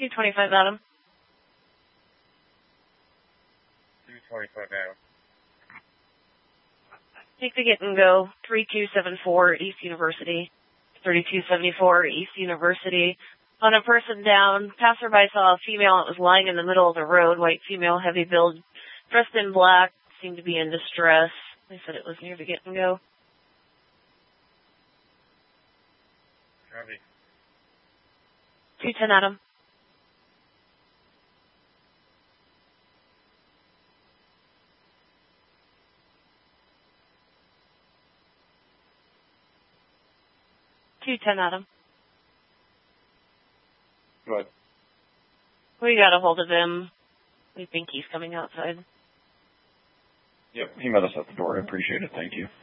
225 Adam. 225 Adam. Take the get and go. 3274 East University. 3274 East University. On a person down, passerby saw a female that was lying in the middle of the road, white female, heavy build, dressed in black, seemed to be in distress. They said it was near the get and go. Copy. 210 Adam. Adam. Go ahead. We got a hold of him. We think he's coming outside. Yep, he met us at the door. I appreciate it. Thank you.